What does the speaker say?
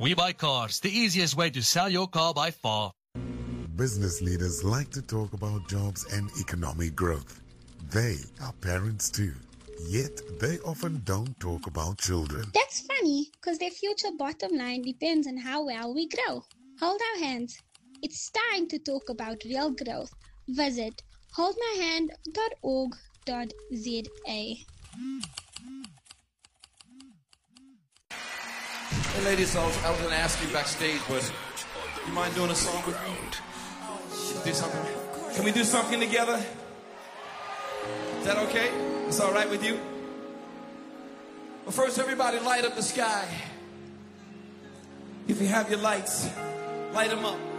We Buy Cars, the easiest way to sell your car by far. Business leaders like to talk about jobs and economic growth. They are parents too. Yet they often don't talk about children. That's funny, because their future bottom line depends on how well we grow. Hold our hands. It's time to talk about real growth. Visit holdmyhand.org.za. Hey ladies, I was going to ask you backstage, but you mind doing a song with me? Do something? Can we do something together? Is that okay? It's all right with you? Well, first, everybody light up the sky. If you have your lights, light them up.